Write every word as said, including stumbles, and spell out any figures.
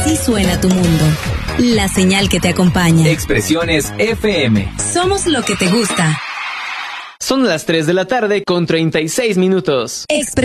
Así suena tu mundo. La señal que te acompaña. Expresiones F M. Somos lo que te gusta. Son las tres de la tarde con treinta y seis minutos.